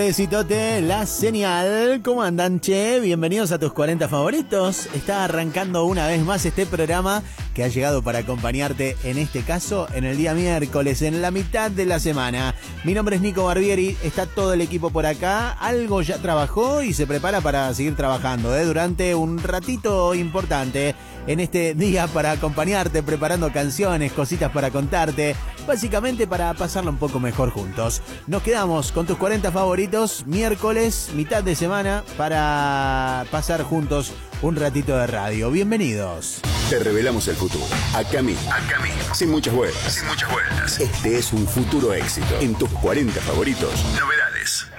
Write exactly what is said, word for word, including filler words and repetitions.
Besitote, la señal. ¿Cómo andan, che? Bienvenidos a tus cuarenta favoritos. Está arrancando una vez más este programa que ha llegado para acompañarte, en este caso, en el día miércoles, en la mitad de la semana. Mi nombre es Nico Barbieri, está todo el equipo por acá. Algo ya trabajó y se prepara para seguir trabajando, ¿eh? Durante un ratito importante en este día para acompañarte, preparando canciones, cositas para contarte, básicamente para pasarlo un poco mejor juntos. Nos quedamos con tus cuarenta favoritos, miércoles, mitad de semana, para pasar juntos un ratito de radio. Bienvenidos. Te revelamos el futuro. Acá mismo. Acá mismo. Sin muchas vueltas. Sin muchas vueltas. Este es un futuro éxito. En tus cuarenta favoritos. Novedades.